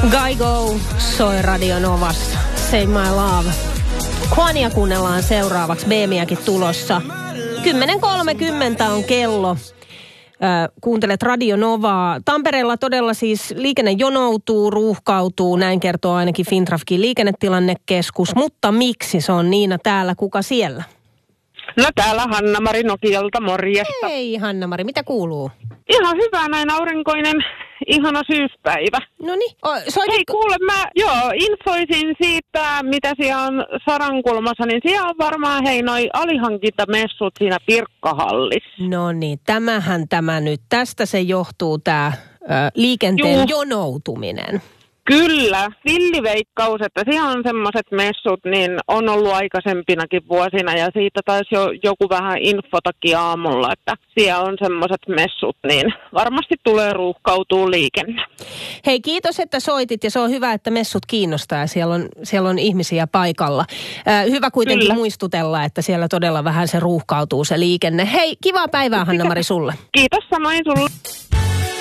Kygo soi Radio Novassa. Say My Love. Juania kuunnellaan seuraavaksi. Beemiäkin tulossa. 10.30 on kello. Kuuntelet Radio Novaa. Tampereella todella siis liikenne jonoutuu, ruuhkautuu. Näin kertoo ainakin Fintrafkin liikennetilannekeskus. Mutta miksi se on Niina täällä? Kuka siellä? No täällä Hanna-Mari Nokialta, morjesta. Hei Hanna-Mari, mitä kuuluu? Ihan hyvä, näin aurinkoinen, ihana syyspäivä. Noniin. Hei kuule, mä infoisin siitä, mitä siellä on Sarankulmassa, niin siellä on varmaan noi alihankintamessut siinä Pirkkahallissa. No niin, tämähän tämä nyt. Tästä se johtuu tämä liikenteen jonoutuminen. Kyllä, villiveikkaus, että siellä on semmoiset messut, niin on ollut aikaisempinakin vuosina ja siitä taisi jo joku vähän infotakin aamulla, että siellä on semmoiset messut, niin varmasti tulee ruuhkautuu liikenne. Hei, kiitos, että soitit ja se on hyvä, että messut kiinnostaa ja siellä on ihmisiä paikalla. Hyvä kuitenkin Kyllä. muistutella, että siellä todella vähän se ruuhkautuu se liikenne. Hei, kivaa päivää Hanna-Mari sulle. Kiitos samoin sulle.